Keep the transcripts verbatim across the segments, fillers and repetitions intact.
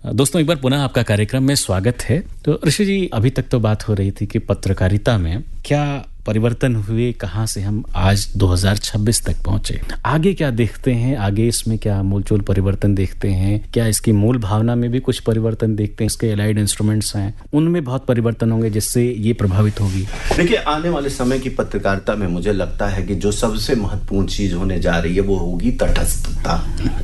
दोस्तों, एक बार पुनः आपका कार्यक्रम में स्वागत है। तो ऋषि जी, अभी तक तो बात हो रही थी कि पत्रकारिता में क्या परिवर्तन हुए, कहां से हम आज दो हज़ार छब्बीस तक पहुंचे, आगे क्या देखते हैं, आगे इसमें क्या मूलचूल परिवर्तन देखते हैं, क्या इसकी मूल भावना में भी कुछ परिवर्तन देखते हैं, इसके एलाइड इंस्ट्रूमेंट्स हैं उनमें बहुत परिवर्तन होंगे जिससे ये प्रभावित होगी। देखिए, आने वाले समय की पत्रकारिता में मुझे लगता है कि जो सबसे महत्वपूर्ण चीज होने जा रही है वो होगी तटस्थता।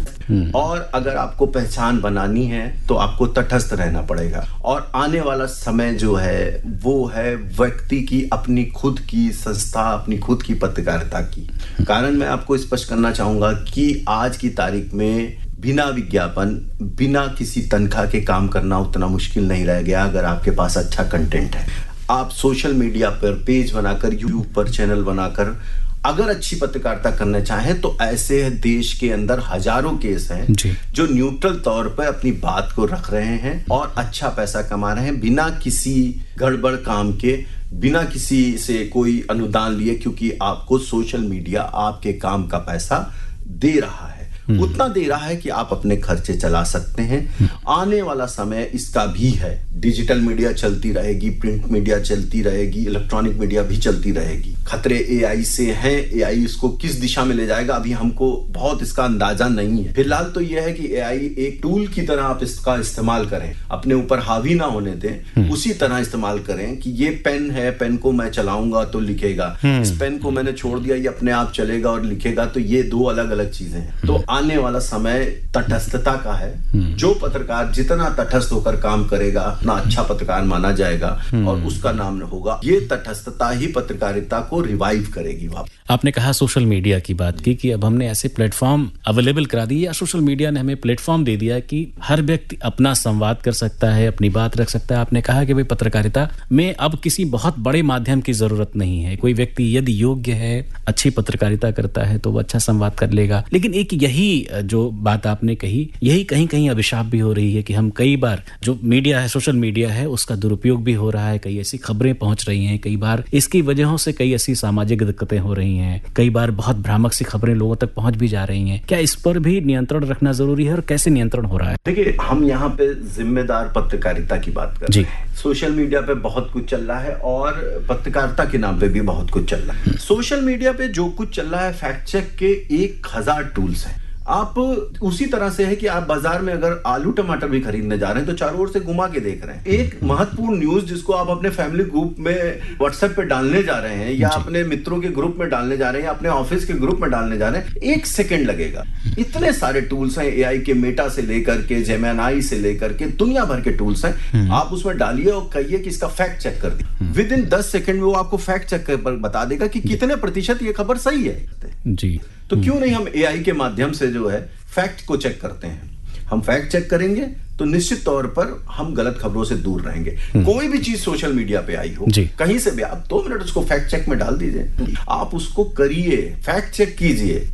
और अगर आपको पहचान बनानी है तो आपको तटस्थ रहना पड़ेगा। और आने वाला समय जो है वो है व्यक्ति की अपनी खुद की संस्था, अपनी खुद की पत्रकारिता की। कारण मैं आपको स्पष्ट करना चाहूंगा कि आज की तारीख में बिना विज्ञापन, बिना किसी तनख्वाह के काम करना उतना मुश्किल नहीं रह गया अगर आपके पास अच्छा कंटेंट है। आप सोशल मीडिया पर पेज बनाकर, यूट्यूब पर चैनल बनाकर अगर अच्छी पत्रकारिता करना चाहें तो ऐसे देश के अंदर हजारों केस हैं जो न्यूट्रल तौर पर अपनी बात को रख रहे हैं और अच्छा पैसा कमा रहे हैं बिना किसी गड़बड़ काम के, बिना किसी से कोई अनुदान लिए, क्योंकि आपको सोशल मीडिया आपके काम का पैसा दे रहा है। उतना दे रहा है कि आप अपने खर्चे चला सकते हैं। आने वाला समय इसका भी है। डिजिटल मीडिया चलती रहेगी, प्रिंट मीडिया चलती रहेगी, इलेक्ट्रॉनिक मीडिया भी चलती रहेगी। खतरे एआई से हैं। एआई इसको किस दिशा में ले जाएगा अभी हमको बहुत इसका अंदाजा नहीं है। फिलहाल तो यह है कि एआई एक टूल की तरह आप इसका इस्तेमाल करें, अपने ऊपर हावी ना होने दें, उसी तरह इस्तेमाल करें कि ये पेन है, पेन को मैं चलाऊंगा तो लिखेगा, इस पेन को मैंने छोड़ दिया ये अपने आप चलेगा और लिखेगा, तो ये दो अलग अलग चीजें हैं। तो आने वाला समय तटस्थता का है। जो पत्रकार जितना तटस्थ होकर काम करेगा उतना अच्छा पत्रकार माना जाएगा और उसका नाम होगा। ये तटस्थता ही पत्रकारिता को रिवाइव करेगी। आपने कहा सोशल मीडिया की बात की कि अब हमने ऐसे प्लेटफॉर्म अवेलेबल करा दिए, या सोशल मीडिया ने हमें प्लेटफॉर्म दे दिया कि हर व्यक्ति अपना संवाद कर सकता है, अपनी बात रख सकता है। आपने कहा कि भाई पत्रकारिता में अब किसी बहुत बड़े माध्यम की जरूरत नहीं है। कोई व्यक्ति यदि योग्य है, अच्छी पत्रकारिता करता है तो वो अच्छा संवाद कर लेगा। लेकिन एक यही जो बात आपने कही, यही कहीं कहीं अभिशाप भी हो रही है कि हम कई बार जो मीडिया है, सोशल मीडिया है, उसका दुरुपयोग भी हो रहा है। कई ऐसी खबरें पहुंच रही हैं, कई बार इसकी वजहों से कई ऐसी सामाजिक दिक्कतें हो रही हैं, कई बार बहुत भ्रामक सी खबरें लोगों तक पहुंच भी जा रही हैं। क्या इस पर भी नियंत्रण रखना जरूरी है और कैसे नियंत्रण हो रहा है? देखिए, हम यहाँ पे जिम्मेदार पत्रकारिता की बात कर रहे हैं। सोशल मीडिया पे बहुत कुछ चल रहा है और पत्रकारिता के नाम पे भी बहुत कुछ चल रहा है। सोशल मीडिया पे जो कुछ चल रहा है, फैक्ट चेक के एक हजार टूल्स हैं। आप उसी तरह से है कि आप बाजार में अगर आलू टमाटर भी खरीदने जा रहे हैं तो चारों ओर से घुमा के देख रहे हैं। एक महत्वपूर्ण न्यूज जिसको आप अपने फैमिली ग्रुप में व्हाट्सएप पे डालने जा रहे हैं, या अपने मित्रों के ग्रुप में डालने जा रहे हैं, या अपने ऑफिस के ग्रुप में डालने जा रहे हैं, एक सेकंड लगेगा। इतने सारे टूल्स हैं, एआई के मेटा से लेकर के जेमिनी से लेकर के दुनिया भर के टूल्स हैं। आप उसमें डालिए और कहिए कि इसका फैक्ट चेक कर दी, विद इन दस सेकंड में वो आपको फैक्ट चेक कर बता देगा कि कितने प्रतिशत ये खबर सही है जी। तो क्यों नहीं हम एआई के माध्यम से जो है फैक्ट को चेक करते हैं। हम फैक्ट चेक करेंगे तो निश्चित तौर पर हम गलत खबरों से दूर रहेंगे। कोई भी चीज सोशल मीडिया पे आई हो, कहीं से भी, आप दो मिनट उसको फैक्ट चेक में डाल दीजिए, आप उसको करिए, फैक्ट चेक कीजिए।